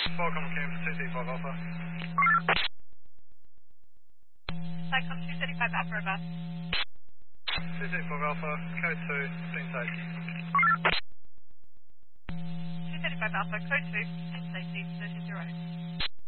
Welcome, came for 235 Alpha. Cyclone 235 Alpha Robust. 235 Alpha, code 2, being safe. 235 Alpha, code 2, in safety, 30.